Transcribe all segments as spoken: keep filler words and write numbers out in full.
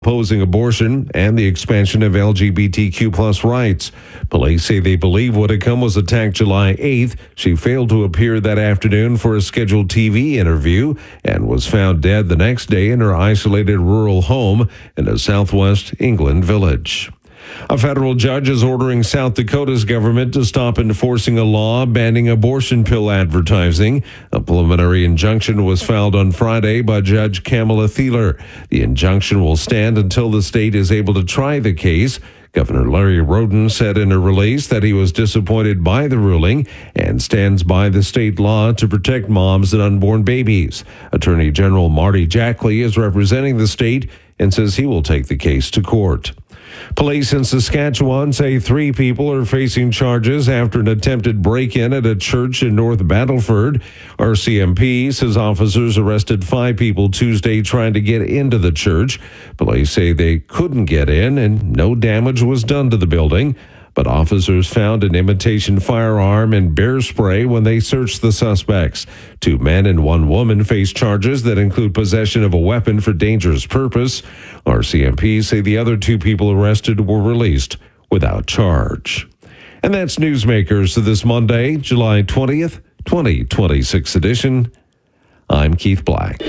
opposing abortion and the expansion of L G B T Q plus rights. Police say they believe Whitcomb was attacked July eighth. She failed to appear that afternoon for a scheduled T V interview and was found dead the next day in her isolated rural home in a southwest England village. A federal judge is ordering South Dakota's government to stop enforcing a law banning abortion pill advertising. A preliminary injunction was filed on Friday by Judge Kamala Thieler. The injunction will stand until the state is able to try the case. Governor Larry Roden said in a release that he was disappointed by the ruling and stands by the state law to protect moms and unborn babies. Attorney General Marty Jackley is representing the state and says he will take the case to court. Police in Saskatchewan say three people are facing charges after an attempted break-in at a church in North Battleford. R C M P says officers arrested five people Tuesday trying to get into the church. Police say they couldn't get in and no damage was done to the building. But officers found an imitation firearm and bear spray when they searched the suspects. Two men and one woman face charges that include possession of a weapon for dangerous purpose. R C M P say the other two people arrested were released without charge. And that's Newsmakers for this Monday, July twentieth, twenty twenty-six edition. I'm Keith Black.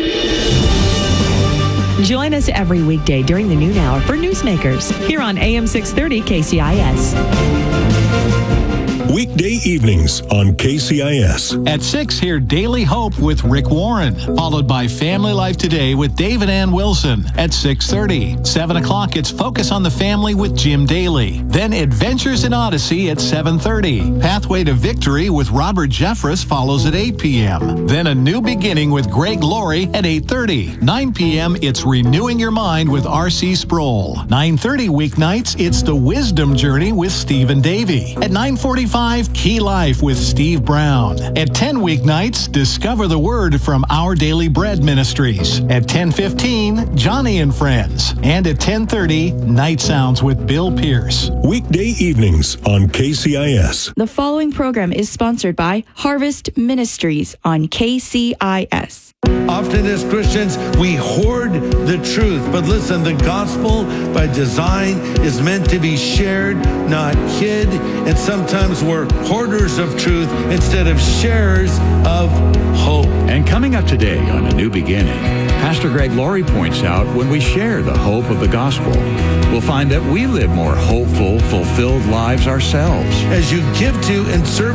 Join us every weekday during the noon hour for Newsmakers here on A M six thirty K C I S. Weekday evenings on K C I S. At six, hear Daily Hope with Rick Warren, followed by Family Life Today with David Ann Wilson at six thirty. seven o'clock, it's Focus on the Family with Jim Daly. Then Adventures in Odyssey at seven thirty. Pathway to Victory with Robert Jeffress follows at eight p.m. Then A New Beginning with Greg Laurie at eight thirty. nine p.m., it's Renewing Your Mind with R C Sproul. nine thirty weeknights, it's The Wisdom Journey with Stephen Davey. At nine forty-five, Key Life with Steve Brown. At ten weeknights, Discover the Word from Our Daily Bread Ministries. At ten fifteen, Johnny and Friends. And at ten thirty, Night Sounds with Bill Pierce. Weekday evenings on K C I S. The following program is sponsored by Harvest Ministries on K C I S. Often as Christians, we hoard the truth. But listen, the gospel by design is meant to be shared, not hid. And sometimes we're hoarders of truth instead of sharers of hope. And coming up today on A New Beginning, Pastor Greg Laurie points out when we share the hope of the gospel, we'll find that we live more hopeful, fulfilled lives ourselves. As you give to and serve